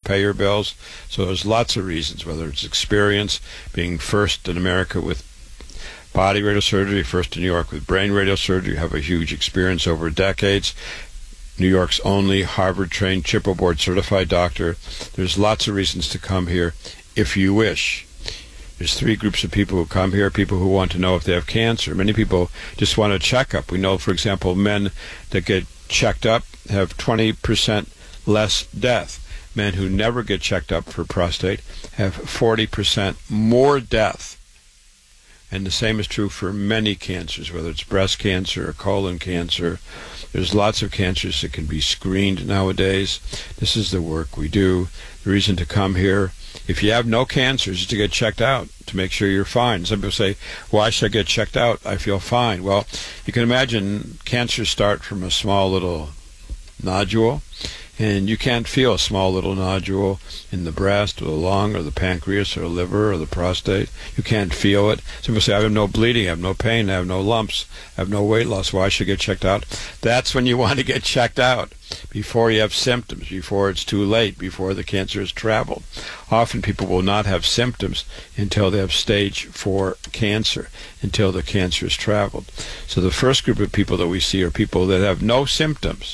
pay your bills. So there's lots of reasons, whether it's experience, being first in America with body radiosurgery, first in New York with brain radiosurgery, you have a huge experience over decades. New York's only Harvard-trained, triple board-certified doctor. There's lots of reasons to come here if you wish. There's three groups of people who come here, people who want to know if they have cancer. Many people just want a checkup. We know, for example, men that get checked up have 20% less death. Men who never get checked up for prostate have 40% more death. And the same is true for many cancers, whether it's breast cancer or colon cancer. There's lots of cancers that can be screened nowadays. This is the work we do. The reason to come here, if you have no cancers, is to get checked out to make sure you're fine. Some people say, why should I get checked out? I feel fine. Well, you can imagine cancers start from a small little nodule, and you can't feel a small little nodule in the breast or the lung or the pancreas or the liver or the prostate. You can't feel it. Some people say, I have no bleeding, I have no pain, I have no lumps, I have no weight loss. Why should I get checked out? That's when you want to get checked out, before you have symptoms, before it's too late, before the cancer has traveled. Often people will not have symptoms until they have stage 4 cancer, until the cancer has traveled. So the first group of people that we see are people that have no symptoms,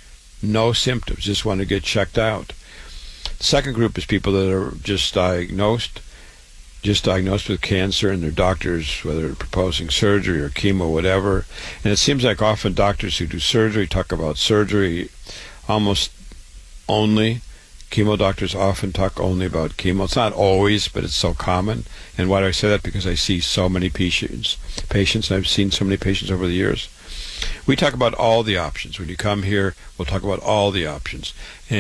just want to get checked out. The second group is people that are just diagnosed with cancer, and their doctors, whether they're proposing surgery or chemo, whatever. And it seems like often doctors who do surgery talk about surgery almost only. Chemo doctors often talk only about chemo. It's not always, but it's so common. And why do I say that? Because I see so many patients, and I've seen so many patients over the years. We talk about all the options. When you come here, we'll talk about all the options.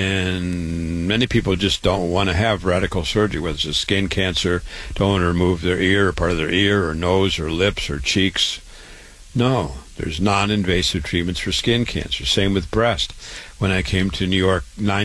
And many people just don't want to have radical surgery, whether it's a skin cancer, don't want to remove their ear, or part of their ear, or nose, or lips, or cheeks. No, there's non-invasive treatments for skin cancer. Same with breast. When I came to New York,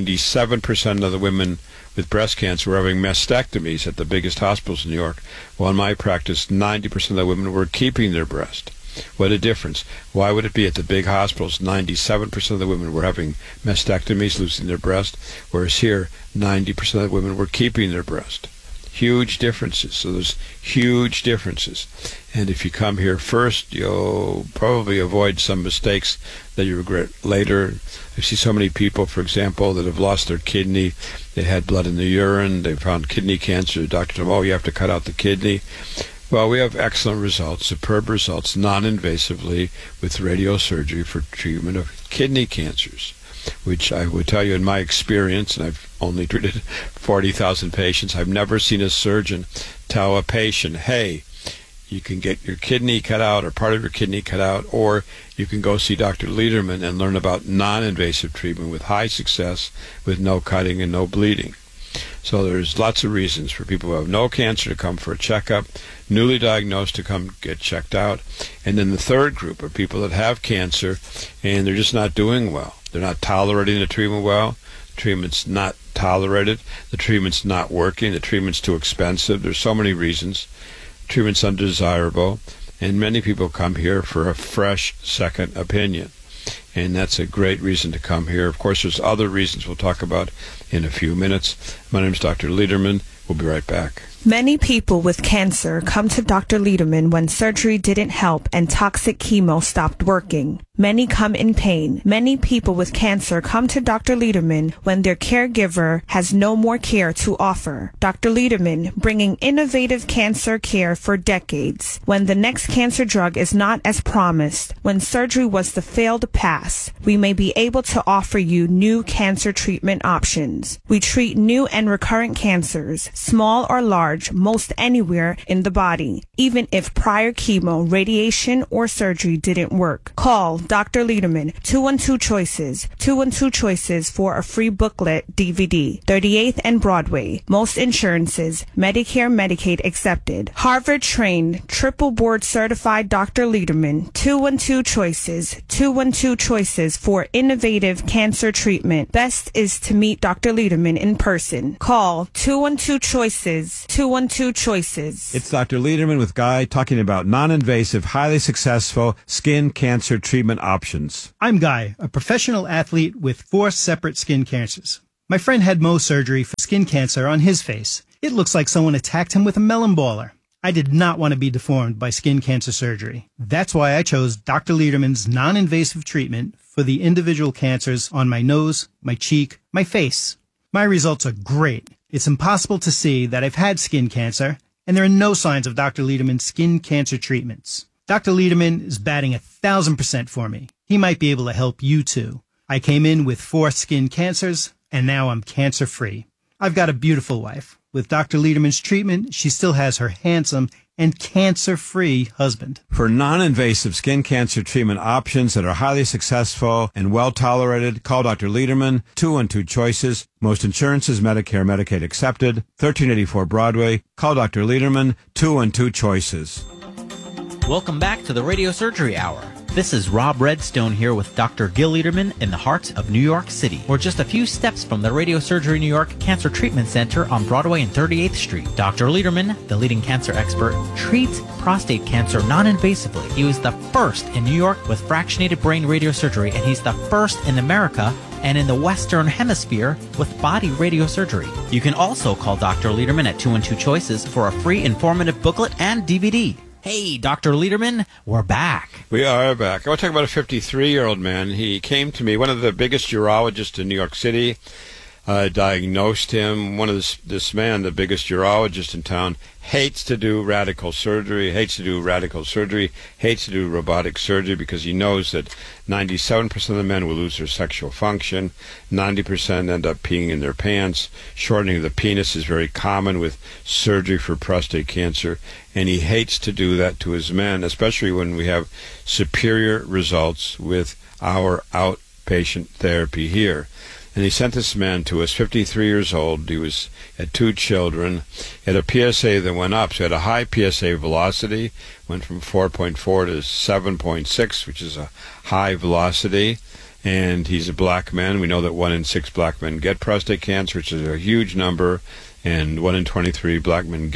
97% of the women with breast cancer were having mastectomies at the biggest hospitals in New York. Well, in my practice, 90% of the women were keeping their breast. What a difference. Why would it be at the big hospitals 97% of the women were having mastectomies, losing their breast, whereas here 90% of the women were keeping their breast? Huge differences. So there's huge differences. And if you come here first, you'll probably avoid some mistakes that you regret later. I see so many people, for example, that have lost their kidney. They had blood in the urine. They found kidney cancer. The doctor told them, you have to cut out the kidney. Well, we have excellent results, superb results, non-invasively with radiosurgery for treatment of kidney cancers, which I would tell you in my experience, and I've only treated 40,000 patients, I've never seen a surgeon tell a patient, hey, you can get your kidney cut out or part of your kidney cut out, or you can go see Dr. Lederman and learn about non-invasive treatment with high success, with no cutting and no bleeding. So there's lots of reasons for people who have no cancer to come for a checkup, newly diagnosed to come get checked out. And then the third group are people that have cancer and they're just not doing well. They're not tolerating the treatment well. The treatment's not tolerated. The treatment's not working. The treatment's too expensive. There's so many reasons. Treatment's undesirable. And many people come here for a fresh second opinion. And that's a great reason to come here. Of course, there's other reasons we'll talk about in a few minutes. My name is Dr. Lederman. We'll be right back. Many people with cancer come to Dr. Lederman when surgery didn't help and toxic chemo stopped working. Many come in pain. Many people with cancer come to Dr. Lederman when their caregiver has no more care to offer. Dr. Lederman, bringing innovative cancer care for decades. When the next cancer drug is not as promised, when surgery was the failed pass, we may be able to offer you new cancer treatment options. We treat new and recurrent cancers, small or large, most anywhere in the body, even if prior chemo, radiation, or surgery didn't work. Call Dr. Lederman, 212-CHOICES, 212-CHOICES for a free booklet DVD, 38th and Broadway. Most insurances, Medicare, Medicaid accepted. Harvard-trained, triple board certified Dr. Lederman, 212-CHOICES, 212-CHOICES for innovative cancer treatment. Best is to meet Dr. Lederman in person. Call 212-CHOICES, 212-CHOICES. It's Dr. Lederman with Guy talking about non-invasive, highly successful skin cancer treatment options. I'm Guy, a professional athlete with 4 separate skin cancers. My friend had Mohs surgery for skin cancer on his face. It looks like someone attacked him with a melon baller. I did not want to be deformed by skin cancer surgery. That's why I chose Dr. Lederman's non-invasive treatment for the individual cancers on my nose, my cheek, my face. My results are great. It's impossible to see that I've had skin cancer, and there are no signs of Dr. Lederman's skin cancer treatments. Dr. Lederman is batting 1,000% for me. He might be able to help you too. I came in with 4 skin cancers, and now I'm cancer-free. I've got a beautiful wife. With Dr. Lederman's treatment, she still has her handsome and cancer-free husband. For non-invasive skin cancer treatment options that are highly successful and well-tolerated, call Dr. Lederman, 212 Choices. Most insurances, Medicare, Medicaid accepted. 1384 Broadway. Call Dr. Lederman, 212 Choices. Welcome back to the Radio Surgery Hour. This is Rob Redstone here with Dr. Gil Lederman in the heart of New York City. We're just a few steps from the Radio Surgery New York Cancer Treatment Center on Broadway and 38th Street. Dr. Lederman, the leading cancer expert, treats prostate cancer non-invasively. He was the first in New York with fractionated brain radiosurgery, and he's the first in America and in the Western Hemisphere with body radiosurgery. You can also call Dr. Lederman at 212 Choices for a free informative booklet and DVD. Hey, Dr. Lederman, we're back. We are back. I want to talk about a 53-year-old man. He came to me, one of the biggest urologists in New York City, diagnosed him. This man, the biggest urologist in town, hates to do radical surgery, hates to do robotic surgery because he knows that 97% of the men will lose their sexual function, 90% end up peeing in their pants. Shortening of the penis is very common with surgery for prostate cancer, and he hates to do that to his men, especially when we have superior results with our outpatient therapy here. And he sent this man to us, 53 years old. He had 2 children. He had a PSA that went up. So he had a high PSA velocity, went from 4.4 to 7.6, which is a high velocity. And he's a black man. We know that 1 in 6 black men get prostate cancer, which is a huge number. And 1 in 23 black men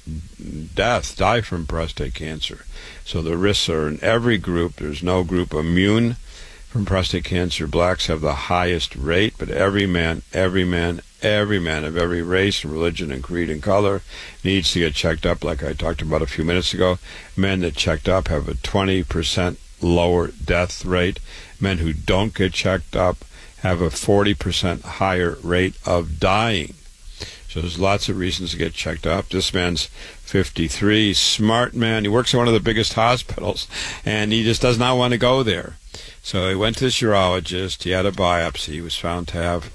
die from prostate cancer. So the risks are in every group. There's no group immune from prostate cancer. Blacks have the highest rate, but every man of every race and religion and creed and color needs to get checked up, like I talked about a few minutes ago. Men that checked up have a 20% lower death rate. Men who don't get checked up have a 40% higher rate of dying. So there's lots of reasons to get checked up. This man's 53, smart man. He works in one of the biggest hospitals, and he just does not want to go there. So he went to this urologist. He had a biopsy. He was found to have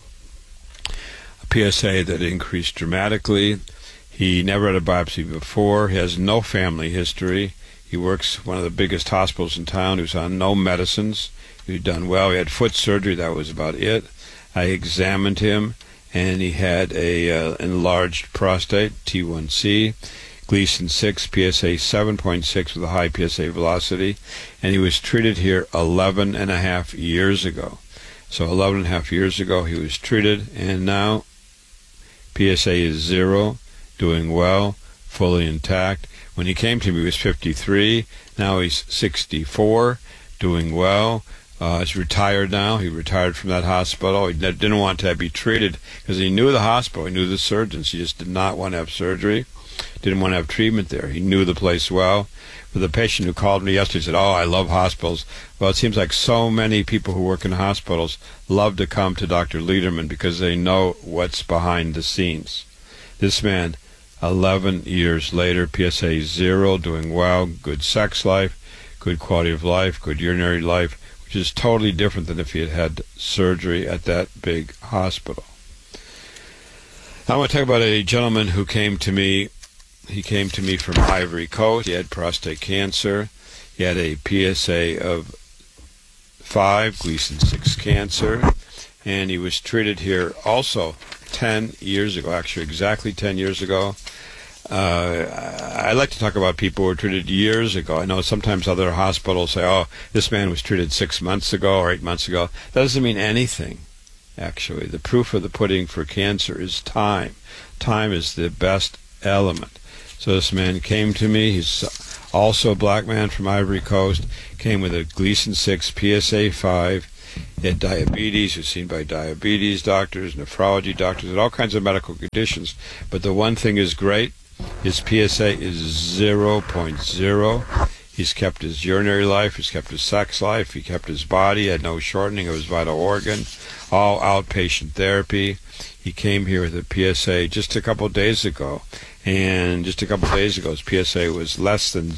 a PSA that increased dramatically. He never had a biopsy before. He has no family history. He works one of the biggest hospitals in town. He was on no medicines. He had done well. He had foot surgery. That was about it. I examined him, and he had a enlarged prostate, T1C. Gleason 6, PSA 7.6 with a high PSA velocity, and he was treated here 11 and a half years ago. So 11 and a half years ago he was treated, and now PSA is 0, doing well, fully intact. When he came to me he was 53, now he's 64, doing well. He's retired now. He retired from that hospital. He didn't want to be treated because he knew the hospital, he knew the surgeons. He just did not want to have surgery. Didn't want to have treatment there. He knew the place well. For the patient who called me yesterday, said, "Oh, I love hospitals." Well, it seems like so many people who work in hospitals love to come to Dr. Lederman because they know what's behind the scenes. This man, 11 years later, PSA 0, doing well, good sex life, good quality of life, good urinary life, which is totally different than if he had had surgery at that big hospital. I want to talk about a gentleman who came to me. He came to me from Ivory Coast. He had prostate cancer. He had a PSA of 5, Gleason 6 cancer, and he was treated here also 10 years ago, actually exactly 10 years ago. I like to talk about people who were treated years ago. I know sometimes other hospitals say, "Oh, this man was treated 6 months ago or 8 months ago." That doesn't mean anything. Actually, the proof of the pudding for cancer is time. Time is the best element. So this man came to me. He's also a black man from Ivory Coast. Came with a Gleason 6 PSA 5. He had diabetes. He was seen by diabetes doctors, nephrology doctors, and all kinds of medical conditions. But the one thing is great. His PSA is 0.0. He's kept his urinary life. He's kept his sex life. He kept his body. He had no shortening of his vital organ. All outpatient therapy. He came here with a PSA just a couple of days ago. And just a couple of days ago, his PSA was less than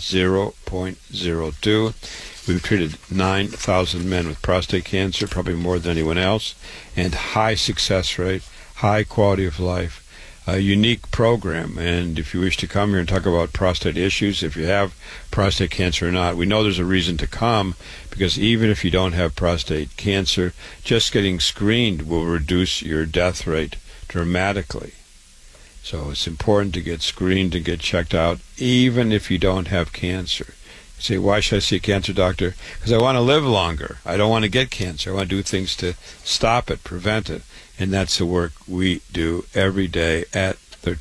0.02. We've treated 9,000 men with prostate cancer, probably more than anyone else, and high success rate, high quality of life, a unique program. And if you wish to come here and talk about prostate issues, if you have prostate cancer or not, we know there's a reason to come, because even if you don't have prostate cancer, just getting screened will reduce your death rate dramatically. So it's important to get screened and get checked out, even if you don't have cancer. You say, why should I see a cancer doctor? Because I want to live longer. I don't want to get cancer. I want to do things to stop it, prevent it. And that's the work we do every day at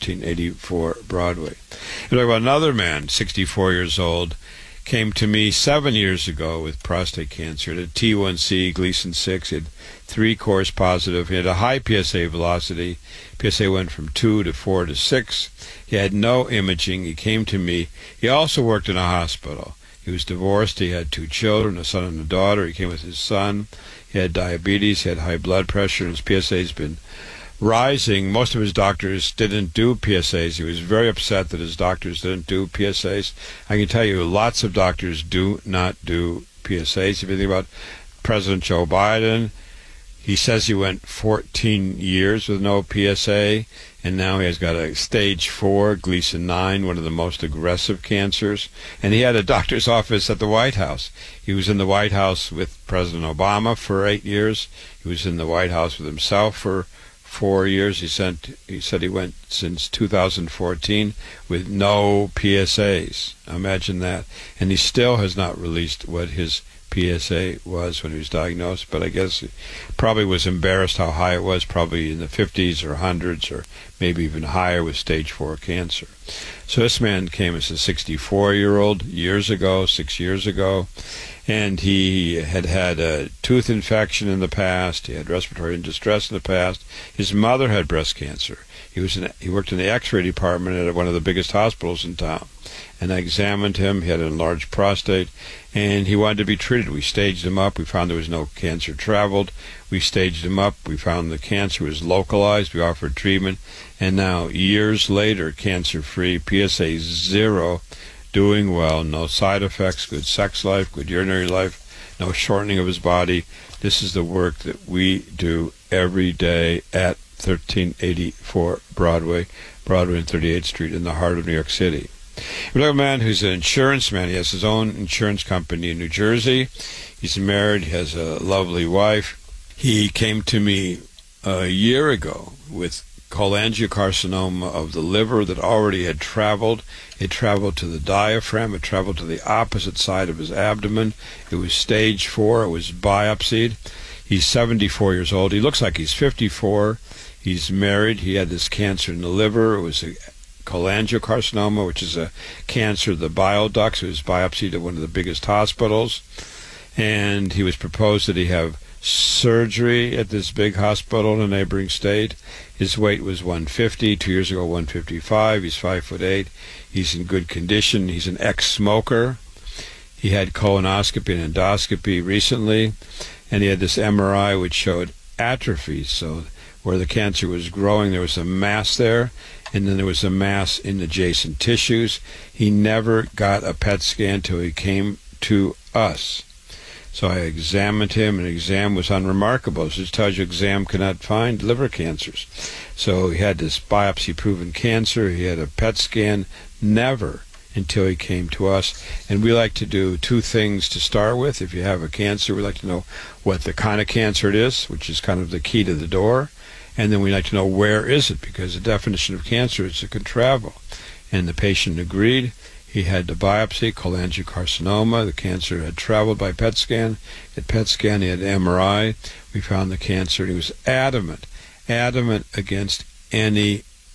1384 Broadway. And talk about another man, 64 years old, came to me 7 years ago with prostate cancer. He had a T1C, Gleason 6. He had 3 cores positive. He had a high PSA velocity. PSA went from 2 to 4 to 6. He had no imaging. He came to me. He also worked in a hospital. He was divorced. He had 2 children, a son and a daughter. He came with his son. He had diabetes. He had high blood pressure. His PSA has been rising. Most of his doctors didn't do PSAs. He was very upset that his doctors didn't do PSAs. I can tell you, lots of doctors do not do PSAs. If you think about President Joe Biden, he says he went 14 years with no PSA, and now he has got a stage 4, Gleason 9, one of the most aggressive cancers. And he had a doctor's office at the White House. He was in the White House with President Obama for 8 years. He was in the White House with himself for 4 years. He said he went since 2014 with no PSAs. Imagine that. And he still has not released what his PSA was when he was diagnosed, but I guess he probably was embarrassed how high it was, probably in the 50s or 100s or maybe even higher with stage 4 cancer. So this man came as a 64-year-old 6 years ago, and he had had a tooth infection in the past. He had respiratory distress in the past. His mother had breast cancer. He worked in the X-ray department at one of the biggest hospitals in town. And I examined him. He had an enlarged prostate, and he wanted to be treated. We staged him up. We found there was no cancer traveled. We staged him up. We found the cancer was localized. We offered treatment. And now, years later, cancer-free, PSA 0, doing well, no side effects, good sex life, good urinary life, no shortening of his body. This is the work that we do every day at 1384 Broadway and 38th Street in the heart of New York City. We have a man who's an insurance man. He has his own insurance company in New Jersey. He's married. He has a lovely wife. He came to me a year ago with cholangiocarcinoma of the liver that already had traveled. It traveled to the diaphragm. It traveled to the opposite side of his abdomen. It was stage 4. It was biopsied. He's 74 years old. He looks like he's 54. He's married. He had this cancer in the liver. It was a cholangiocarcinoma, which is a cancer of the bile ducts. It was biopsied at one of the biggest hospitals, and he was proposed that he have surgery at this big hospital in a neighboring state. His weight was 150. 2 years ago, 155. He's 5'8". He's in good condition. He's an ex-smoker. He had colonoscopy and endoscopy recently, and he had this MRI which showed atrophy. So where the cancer was growing, there was a mass there, and then there was a mass in adjacent tissues. He never got a PET scan till he came to us. So I examined him, and the exam was unremarkable. It just tells you exam cannot find liver cancers. So he had this biopsy-proven cancer. He had a PET scan, never until he came to us. And we like to do 2 things to start with. If you have a cancer, we like to know what the kind of cancer it is, which is kind of the key to the door. And then we like to know where is it, because the definition of cancer is it can travel. And the patient agreed. He had the biopsy, cholangiocarcinoma. The cancer had traveled by PET scan. At PET scan, he had MRI. We found the cancer. He was adamant against any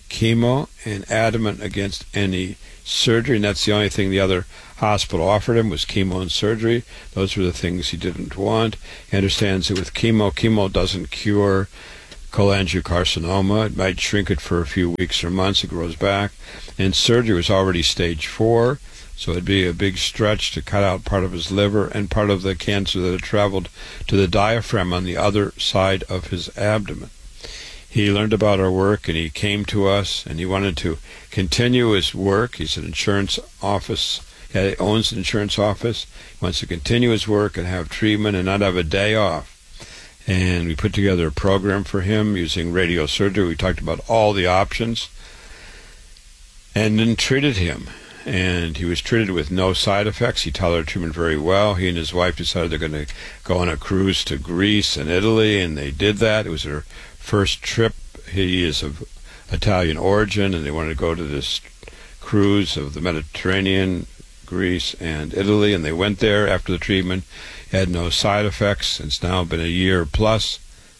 chemo and adamant against any surgery, and that's the only thing the other hospital offered him was chemo and surgery. Those were the things he didn't want. He understands that with chemo doesn't cure cholangiocarcinoma. It might shrink it for a few weeks or months. It grows back. And surgery was already stage 4, so it'd be a big stretch to cut out part of his liver and part of the cancer that had traveled to the diaphragm on the other side of his abdomen. He learned about our work, and he came to us, and he wanted to continue his work. He's an insurance office. He owns an insurance office. He wants to continue his work and have treatment and not have a day off. And we put together a program for him using radiosurgery. We talked about all the options and then treated him. And he was treated with no side effects. He tolerated treatment very well. He and his wife decided they're going to go on a cruise to Greece and Italy, and they did that. It was their first trip. He is of Italian origin, and they wanted to go to this cruise of the Mediterranean, Greece and Italy, and they went there after the treatment. Had no side effects. It's now been a year plus.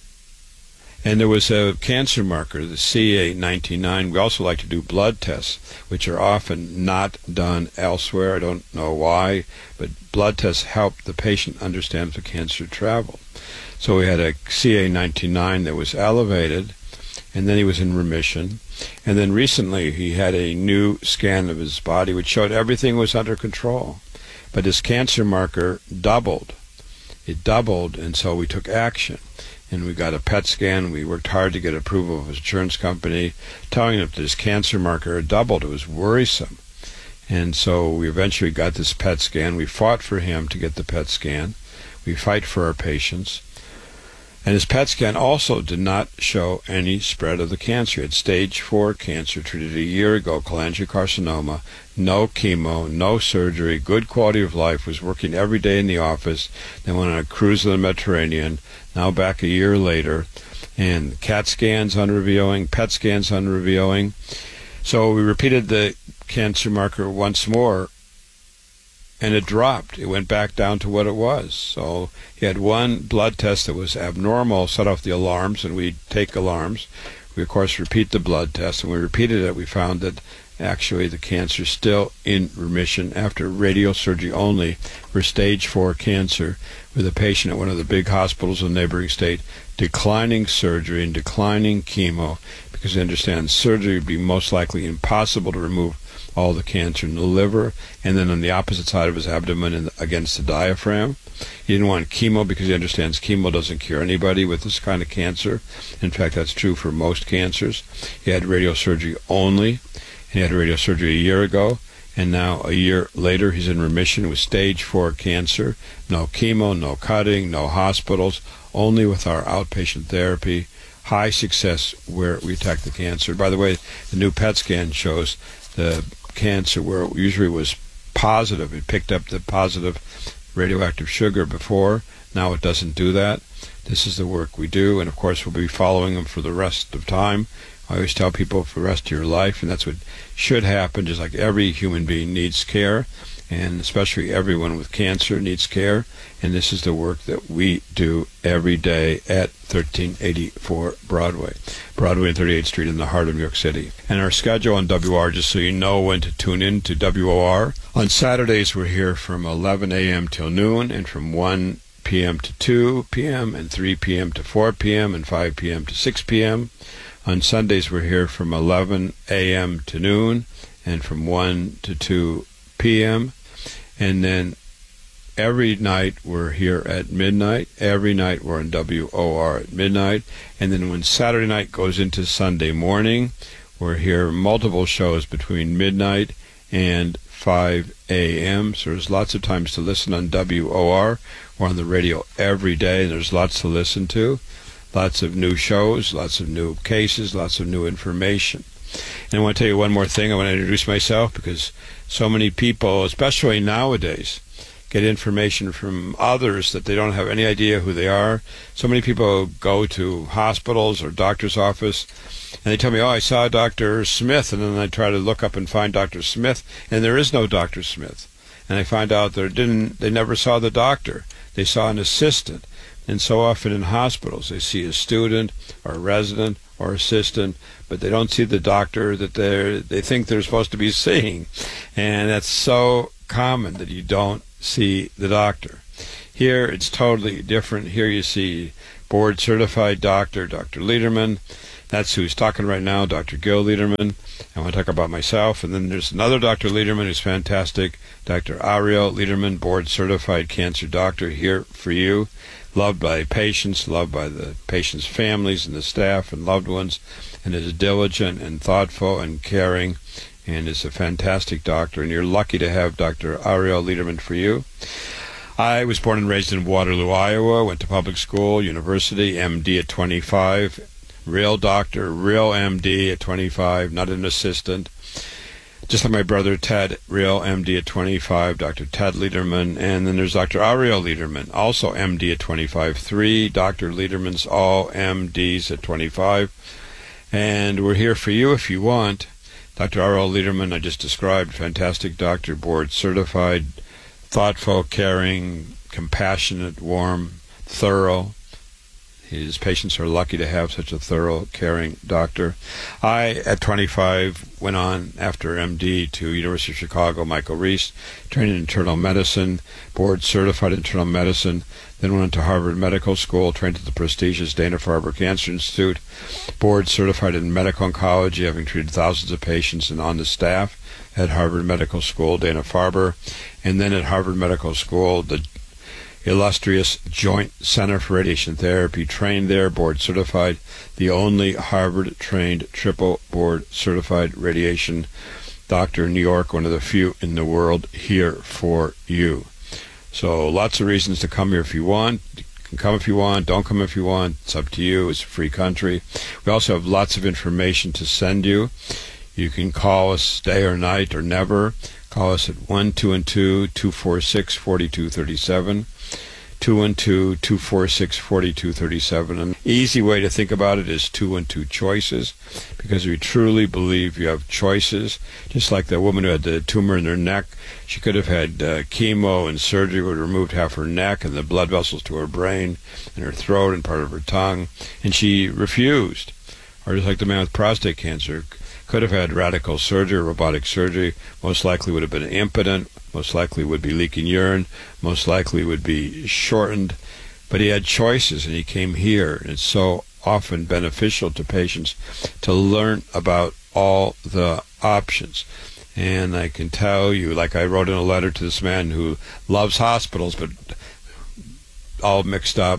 And there was a cancer marker, the CA19-9. We also like to do blood tests, which are often not done elsewhere. I don't know why, but blood tests help the patient understand the cancer traveled. So we had a CA19-9 that was elevated, and then he was in remission. And then recently he had a new scan of his body which showed everything was under control. But his cancer marker doubled. It doubled, and so we took action. And we got a PET scan. We worked hard to get approval of his insurance company, telling them that his cancer marker had doubled. It was worrisome. And so we eventually got this PET scan. We fought for him to get the PET scan. We fight for our patients. And his PET scan also did not show any spread of the cancer. He had stage 4 cancer treated a year ago, cholangiocarcinoma, no chemo, no surgery, good quality of life, was working every day in the office, then went on a cruise to the Mediterranean, now back a year later, and CAT scans unrevealing, PET scans unrevealing. So we repeated the cancer marker once more, and it dropped. It went back down to what it was. So he had one blood test that was abnormal, set off the alarms, and we take alarms. We, of course, repeat the blood test, and we repeated it. We found that actually the cancer is still in remission after radiosurgery only for stage 4 cancer, with a patient at one of the big hospitals in the neighboring state declining surgery and declining chemo because they understand surgery would be most likely impossible to remove all the cancer in the liver, and then on the opposite side of his abdomen and against the diaphragm. He didn't want chemo because he understands chemo doesn't cure anybody with this kind of cancer. In fact, that's true for most cancers. He had radiosurgery only, and he had radiosurgery a year ago, and now a year later he's in remission with stage 4 cancer. No chemo, no cutting, no hospitals, only with our outpatient therapy. High success where we attack the cancer. By the way, the new PET scan shows the cancer where it usually was positive. It picked up the positive radioactive sugar before. Now it doesn't do that. This is the work we do, and of course we'll be following them for the rest of time. I always tell people for the rest of your life, and that's what should happen, just like every human being needs care, and especially everyone with cancer needs care, and this is the work that we do every day at 1384 Broadway and 38th Street in the heart of New York City. And our schedule on WOR, just so you know when to tune in to WOR, on Saturdays we're here from 11 a.m. till noon, and from 1 p.m. to 2 p.m., and 3 p.m. to 4 p.m., and 5 p.m. to 6 p.m. On Sundays we're here from 11 a.m. to noon, and from 1 to 2 p.m., and then every night we're here at midnight. Every night we're on WOR at midnight. And then when Saturday night goes into Sunday morning, we're here multiple shows between midnight and 5 a.m. So there's lots of times to listen on WOR. We're on the radio every day, and there's lots to listen to. Lots of new shows, lots of new cases, lots of new information. And I want to tell you one more thing. I want to introduce myself because so many people, especially nowadays, get information from others that they don't have any idea who they are. So many people go to hospitals or doctor's office and they tell me, oh, I saw Dr. Smith, and then I try to look up and find Dr. Smith, and there is no Dr. Smith. And I find out they never saw the doctor. They saw an assistant. And so often in hospitals, they see a student or a resident or assistant, but they don't see the doctor that they think they're supposed to be seeing. And that's so common that you don't see the doctor. Here, it's totally different. Here you see board-certified doctor, Dr. Lederman. That's who's talking right now, Dr. Gil Lederman. I want to talk about myself. And then there's another Dr. Lederman who's fantastic, Dr. Ariel Lederman, board-certified cancer doctor, here for you. Loved by patients, loved by the patients' families and the staff and loved ones, and is diligent and thoughtful and caring, and is a fantastic doctor. And you're lucky to have Dr. Ariel Lederman for you. I was born and raised in Waterloo, Iowa, went to public school, university, MD at 25. Real doctor, real MD at 25, not an assistant. Just like my brother Ted, real MD at 25, Dr. Ted Lederman. And then there's Dr. Ariel Lederman, also MD at 25. 3 Dr. Ledermans, all MDs at 25. And we're here for you if you want. Dr. Ariel Lederman, I just described, fantastic doctor, board certified, thoughtful, caring, compassionate, warm, thorough. His patients are lucky to have such a thorough, caring doctor. I, at 25, went on after MD to University of Chicago, Michael Reese, trained in internal medicine, board-certified internal medicine, then went on to Harvard Medical School, trained at the prestigious Dana-Farber Cancer Institute, board-certified in medical oncology, having treated thousands of patients and on the staff at Harvard Medical School, Dana-Farber, and then at Harvard Medical School, the illustrious Joint Center for Radiation Therapy, trained there, board certified, the only Harvard-trained triple board certified radiation doctor in New York, one of the few in the world, here for you. So lots of reasons to come here if you want. You can come if you want, don't come if you want. It's up to you. It's a free country. We also have lots of information to send you. You can call us day or night or never. Call us at 1-212-246-4237. 212-246-4237. An easy way to think about it is 212 choices, because we truly believe you have choices. Just like the woman who had the tumor in her neck, she could have had chemo and surgery would have removed half her neck and the blood vessels to her brain and her throat and part of her tongue, and she refused. Or just like the man with prostate cancer, could have had radical surgery, robotic surgery, most likely would have been impotent, most likely would be leaking urine, most likely would be shortened, but he had choices and he came here. And it's so often beneficial to patients to learn about all the options. And I can tell you, like I wrote in a letter to this man who loves hospitals, but all mixed up,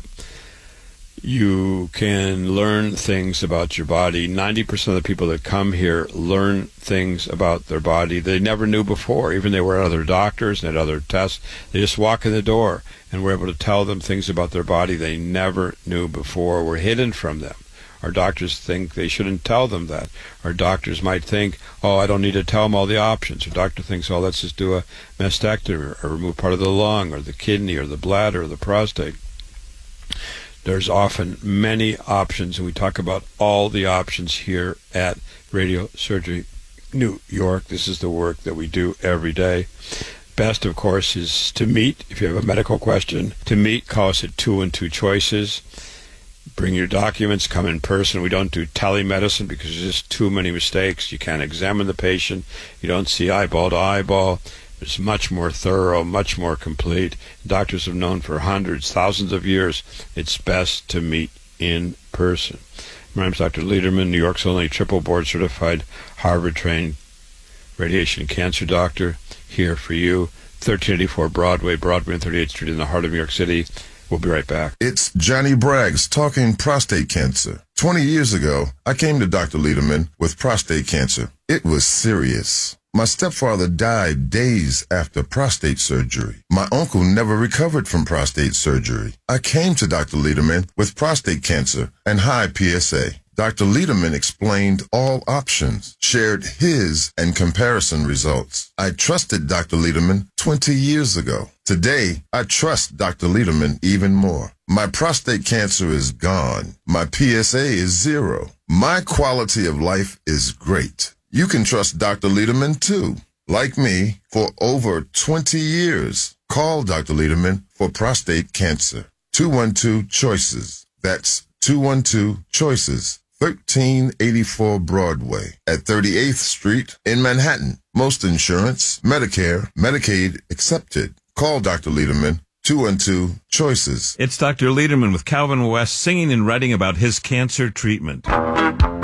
you can learn things about your body. 90% of the people that come here learn things about their body they never knew before. Even they were other doctors and had other tests. They just walk in the door and we're able to tell them things about their body they never knew before, were hidden from them. Our doctors think they shouldn't tell them that. Our doctors might think, oh, I don't need to tell them all the options. Our doctor thinks, oh, let's just do a mastectomy or remove part of the lung or the kidney or the bladder or the prostate. There's often many options, and we talk about all the options here at Radio Surgery New York. This is the work that we do every day. Best, of course, is to meet. If you have a medical question, to meet, call us at 212 Choices. Bring your documents, come in person. We don't do telemedicine because there's just too many mistakes. You can't examine the patient. You don't see eyeball to eyeball. It's much more thorough, much more complete. Doctors have known for hundreds, thousands of years, it's best to meet in person. My name's Dr. Lederman, New York's only triple board certified, Harvard-trained radiation cancer doctor, here for you. 1384 Broadway and 38th Street in the heart of New York City. We'll be right back. It's Johnny Braggs talking prostate cancer. 20 years ago, I came to Dr. Lederman with prostate cancer. It was serious. My stepfather died days after prostate surgery. My uncle never recovered from prostate surgery. I came to Dr. Lederman with prostate cancer and high PSA. Dr. Lederman explained all options, shared his and comparison results. I trusted Dr. Lederman 20 years ago. Today, I trust Dr. Lederman even more. My prostate cancer is gone. My PSA is 0. My quality of life is great. You can trust Dr. Lederman, too. Like me, for over 20 years. Call Dr. Lederman for prostate cancer. 212 Choices. That's 212 Choices. 1384 Broadway at 38th Street in Manhattan. Most insurance, Medicare, Medicaid accepted. Call Dr. Lederman, 212-CHOICES. It's Dr. Lederman with Calvin West singing and writing about his cancer treatment.